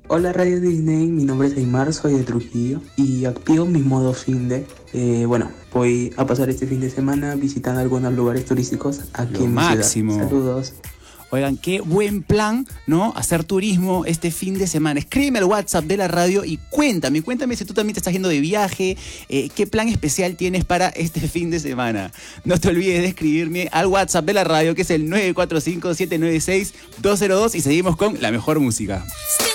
Hola Radio Disney, mi nombre es Aymar, soy de Trujillo y activo mi modo finde. Bueno, voy a pasar este fin de semana visitando algunos lugares turísticos aquí Lo en mi ciudad. máximo. Saludos. Oigan, qué buen plan, ¿no? Hacer turismo este fin de semana. Escríbeme al WhatsApp de la radio y cuéntame si tú también te estás yendo de viaje, qué plan especial tienes para este fin de semana. No te olvides de escribirme al WhatsApp de la radio, que es el 945-796-202, y seguimos con la mejor música.